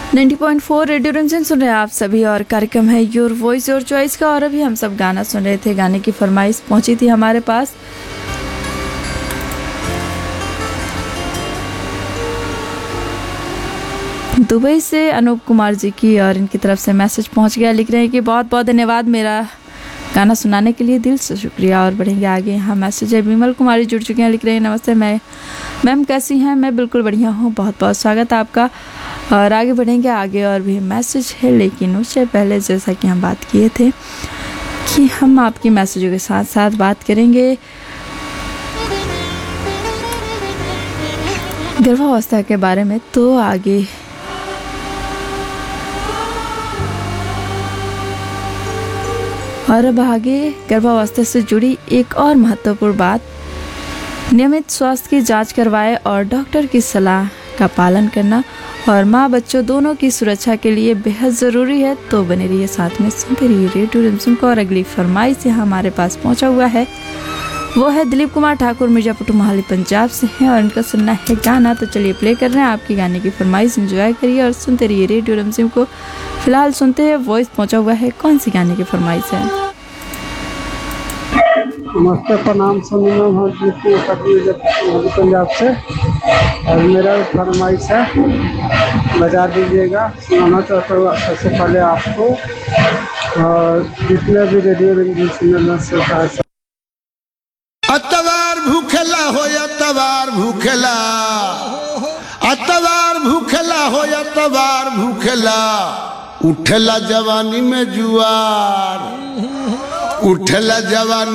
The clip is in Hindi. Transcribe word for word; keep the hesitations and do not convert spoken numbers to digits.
नब्बे पॉइंट चार रेडियो रंजन सुन रहे हैं आप सभी और कार्यक्रम है योर वॉइस योर चॉइस का। और अभी हम सब गाना सुन रहे थे, गाने की फरमाइश पहुंची थी हमारे पास। दुबई से अनूप कुमार जी की और इनकी तरफ से मैसेज पहुंच गया। लिख रहे हैं कि बहुत बहुत धन्यवाद मेरा गाना सुनाने के लिए, दिल से शुक्रिया। और बढ़ेंगे आगे। यहाँ मैसेज है, विमल कुमारी जुड़ चुके हैं। लिख रहे हैं नमस्ते मैं मैम कैसी हैं? मैं बिल्कुल बढ़िया हूँ, बहुत बहुत स्वागत है आपका। और आगे बढ़ेंगे आगे और भी मैसेज है, लेकिन उससे पहले जैसा कि हम बात किए थे कि हम आपकी मैसेजों के साथ साथ बात करेंगे गर्भावस्था के बारे में। तो आगे और अब आगे गर्भावस्था से जुड़ी एक और महत्वपूर्ण बात, नियमित स्वास्थ्य की जांच करवाएं और डॉक्टर की सलाह का पालन करना और माँ बच्चों दोनों की सुरक्षा के लिए बेहद ज़रूरी है। तो बने रहिए साथ में, सुनते रहिए रेडियो रिमझिम को। और अगली फरमाइश यहाँ हमारे पास पहुँचा हुआ है, वो है दिलीप कुमार ठाकुर, मिर्जापुर मोहाली पंजाब से हैं और इनका सुनना है गाना। तो चलिए प्ले कर रहे हैं आपकी गाने की फरमाइश, एंजॉय करिए और सुनते रहिए रेडियो रिमझिम को। फिलहाल सुनते हैं, वॉइस पहुंचा हुआ है, कौन सी गाने की फरमाइश है। नमस्ते, प्रणाम सोनी मैम, पंजाब से। और मेरा फरमाइश है, बजा दीजिएगा। सुनाना चाहता हूँ सबसे पहले आपको और जितने भी रेडियो रिमझिम सुनने से। अतवार भूखेला हो अतवार भूखेला, अतवार भूखेला हो अतवार भूखेला, उठेला जवानी में जुआर, उठेला जवानी